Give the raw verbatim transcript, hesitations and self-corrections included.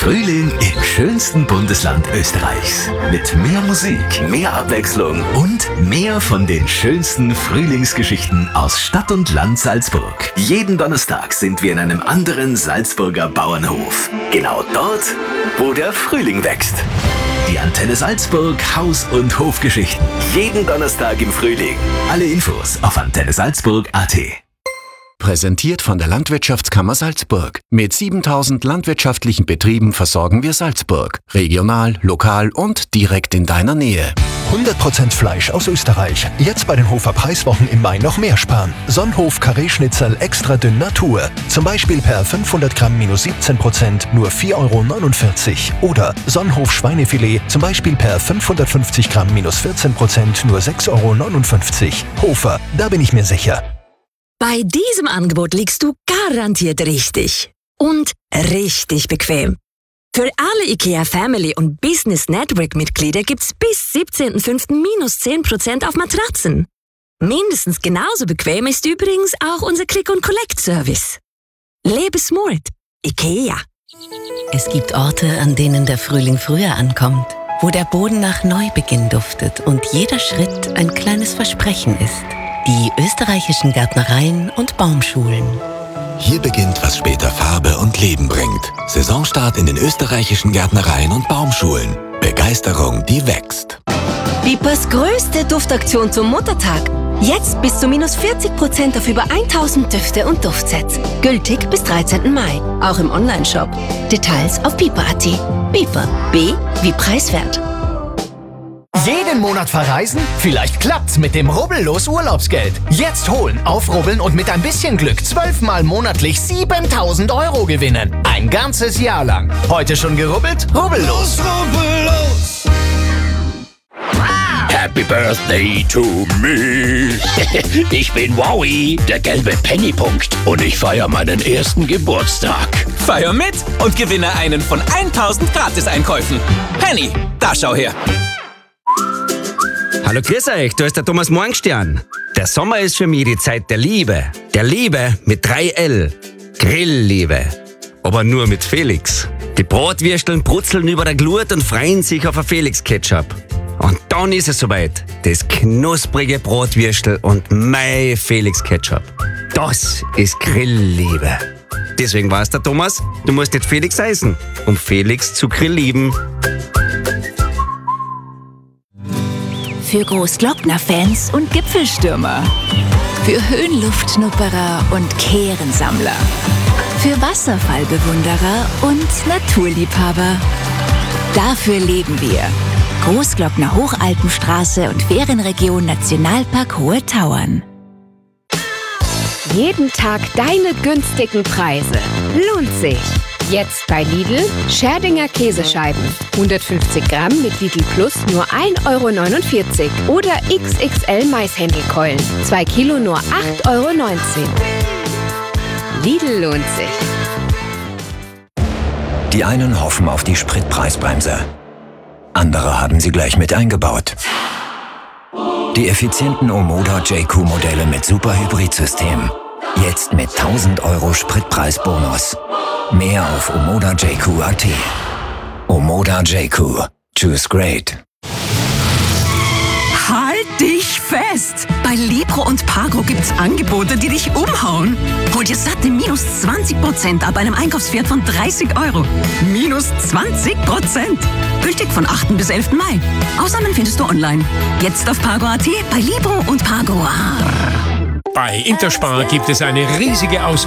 Frühling im schönsten Bundesland Österreichs. Mit mehr Musik, mehr Abwechslung und mehr von den schönsten Frühlingsgeschichten aus Stadt und Land Salzburg. Jeden Donnerstag sind wir in einem anderen Salzburger Bauernhof. Genau dort, wo der Frühling wächst. Die Antenne Salzburg Haus- und Hofgeschichten. Jeden Donnerstag im Frühling. Alle Infos auf antenne salzburg punkt a t. Präsentiert von der Landwirtschaftskammer Salzburg. Mit siebentausend landwirtschaftlichen Betrieben versorgen wir Salzburg. Regional, lokal und direkt in deiner Nähe. hundert Prozent Fleisch aus Österreich. Jetzt bei den Hofer Preiswochen im Mai noch mehr sparen. Sonnhof Karree-Schnitzel extra dünn Natur. Zum Beispiel per fünfhundert Gramm minus siebzehn Prozent nur vier Euro neunundvierzig. Oder Sonnhof Schweinefilet zum Beispiel per fünfhundertfünfzig Gramm minus vierzehn Prozent nur sechs Euro neunundfünfzig. Hofer, da bin ich mir sicher. Bei diesem Angebot liegst du garantiert richtig. Und richtig bequem. Für alle IKEA Family und Business Network Mitglieder gibt's bis siebzehnten fünften minus zehn Prozent auf Matratzen. Mindestens genauso bequem ist übrigens auch unser Click-and-Collect-Service. Lebe smart. IKEA. Es gibt Orte, an denen der Frühling früher ankommt, wo der Boden nach Neubeginn duftet und jeder Schritt ein kleines Versprechen ist. Die österreichischen Gärtnereien und Baumschulen. Hier beginnt, was später Farbe und Leben bringt. Saisonstart in den österreichischen Gärtnereien und Baumschulen. Begeisterung, die wächst. Bipers größte Duftaktion zum Muttertag. Jetzt bis zu minus vierzig Prozent auf über tausend Düfte und Duftsets. Gültig bis dreizehnten Mai. Auch im Onlineshop. Details auf biper punkt a t. Biper. B wie preiswert. Jeden Monat verreisen? Vielleicht klappt's mit dem Rubbellos Urlaubsgeld. Jetzt holen, aufrubbeln und mit ein bisschen Glück zwölfmal monatlich siebentausend Euro gewinnen. Ein ganzes Jahr lang. Heute schon gerubbelt? Rubbellos. Rubbellos. Happy Birthday to me. Ich bin Wowie, der gelbe Pennypunkt. Und ich feiere meinen ersten Geburtstag. Feier mit und gewinne einen von tausend Gratis-Einkäufen. Penny, da schau her. Hallo, grüß euch, da ist der Thomas Morgenstern. Der Sommer ist für mich die Zeit der Liebe. Der Liebe mit drei L. Grillliebe. Aber nur mit Felix. Die Bratwürsteln brutzeln über der Glut und freuen sich auf ein Felix-Ketchup. Und dann ist es soweit. Das knusprige Bratwürstel und mein Felix-Ketchup. Das ist Grillliebe. Deswegen war's der Thomas, du musst jetzt Felix heißen, um Felix zu grilllieben. Für Großglockner-Fans und Gipfelstürmer. Für Höhenluftschnupperer und Kehrensammler. Für Wasserfallbewunderer und Naturliebhaber. Dafür leben wir. Großglockner Hochalpenstraße und Ferienregion Nationalpark Hohe Tauern. Jeden Tag deine günstigen Preise. Lohnt sich. Jetzt bei Lidl Scherdinger Käsescheiben. hundertfünfzig Gramm mit Lidl Plus nur ein Euro neunundvierzig. Oder X X L Maishändelkeulen. zwei Kilo nur acht Euro neunzehn. Lidl lohnt sich. Die einen hoffen auf die Spritpreisbremse. Andere haben sie gleich mit eingebaut. Die effizienten Omoda J Q-Modelle mit Superhybridsystem. Jetzt mit tausend Euro Spritpreisbonus. Mehr auf omoda j q punkt a t. Omoda J Q. Choose great. Halt dich fest! Bei Libro und Pagro gibt's Angebote, die dich umhauen. Hol dir satte minus zwanzig Prozent ab einem Einkaufswert von dreißig Euro. Minus zwanzig Prozent. Gültig von achten bis elften Mai. Ausnahmen findest du online. Jetzt auf Pagro punkt a t, bei Libro und Pagro. Bei Interspar gibt es eine riesige Auswahl